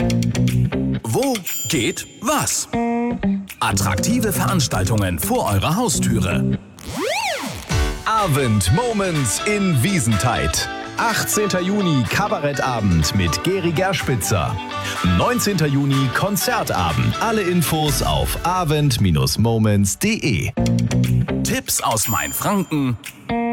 Wo geht was? Attraktive Veranstaltungen vor eurer Haustüre. Avent Moments in Wiesentheid. 18. Juni Kabarettabend mit Geri Gerspitzer. 19. Juni Konzertabend. Alle Infos auf avent-moments.de. Tipps aus Mainfranken